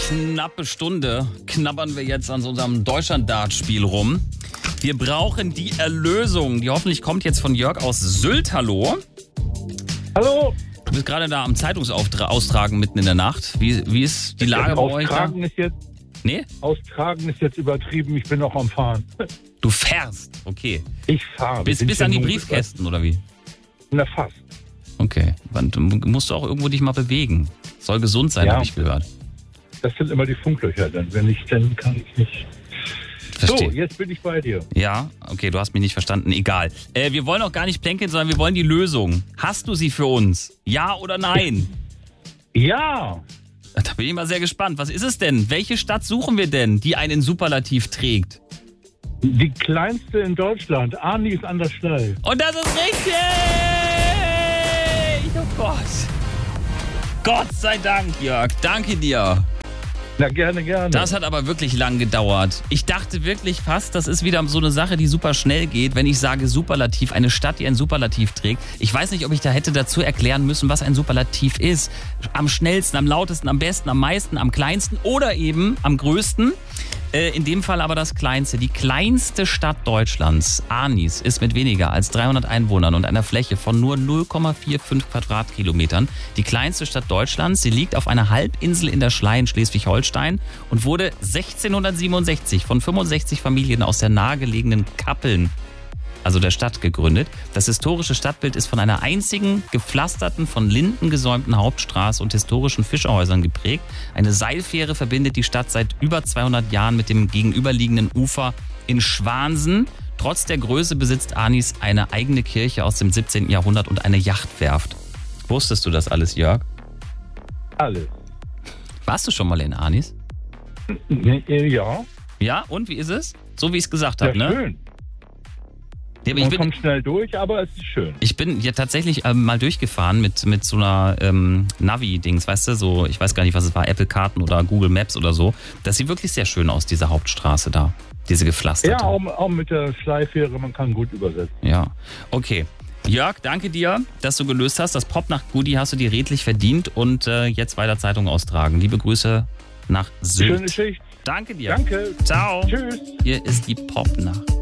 knappe Stunde knabbern wir jetzt an so unserem Deutschland-Dart-Spiel rum. Wir brauchen die Erlösung, die hoffentlich kommt jetzt von Jörg aus Sylt. Hallo. Hallo. Du bist gerade da am Zeitungsaustragen mitten in der Nacht. Wie ist die Lage bei euch da? Austragen ist jetzt übertrieben, ich bin noch am Fahren. Du fährst, okay. Ich fahre. Bis an die Briefkästen, oder wie? Na, fast. Okay, du musst auch irgendwo dich mal bewegen. Soll gesund sein, habe ich gehört. Das sind immer die Funklöcher dann. Wenn nicht, dann kann ich nicht. Verstehe. So, jetzt bin ich bei dir. Ja, okay, du hast mich nicht verstanden. Egal. Wir wollen auch gar nicht plänkeln, sondern wir wollen die Lösung. Hast du sie für uns? Ja oder nein? Ja. Da bin ich mal sehr gespannt. Was ist es denn? Welche Stadt suchen wir denn, die einen Superlativ trägt? Die kleinste in Deutschland. Arnis an der Schlei. Und das ist richtig! Oh Gott. Gott sei Dank, Jörg. Danke dir. Na, gerne, gerne. Das hat aber wirklich lang gedauert. Ich dachte wirklich fast, das ist wieder so eine Sache, die super schnell geht, wenn ich sage Superlativ, eine Stadt, die ein Superlativ trägt. Ich weiß nicht, ob ich da hätte dazu erklären müssen, was ein Superlativ ist. Am schnellsten, am lautesten, am besten, am meisten, am kleinsten oder eben am größten. In dem Fall aber das Kleinste. Die kleinste Stadt Deutschlands, Arnis, ist mit weniger als 300 Einwohnern und einer Fläche von nur 0,45 Quadratkilometern die kleinste Stadt Deutschlands. Sie liegt auf einer Halbinsel in der Schlei in Schleswig-Holstein und wurde 1667 von 65 Familien aus der nahegelegenen Kappeln, also der Stadt, gegründet. Das historische Stadtbild ist von einer einzigen, gepflasterten, von Linden gesäumten Hauptstraße und historischen Fischerhäusern geprägt. Eine Seilfähre verbindet die Stadt seit über 200 Jahren mit dem gegenüberliegenden Ufer in Schwansen. Trotz der Größe besitzt Arnis eine eigene Kirche aus dem 17. Jahrhundert und eine Yachtwerft. Wusstest du das alles, Jörg? Alles. Warst du schon mal in Arnis? Ja. Ja, und wie ist es? So wie ich es gesagt habe, ne? Schön. Ja, Man kommt schnell durch, aber es ist schön. Ich bin ja tatsächlich mal durchgefahren mit so einer Navi-Dings, weißt du, so, ich weiß gar nicht, was es war, Apple-Karten oder Google Maps oder so. Das sieht wirklich sehr schön aus, diese Hauptstraße da, diese gepflasterte. Ja, auch mit der Schleifähre, man kann gut übersetzen. Ja, okay. Jörg, danke dir, dass du gelöst hast. Das Popnacht-Goodie hast du dir redlich verdient und jetzt weiter Zeitung austragen. Liebe Grüße nach Sylt. Schöne Schicht. Danke dir. Danke. Ciao. Tschüss. Hier ist die Popnacht.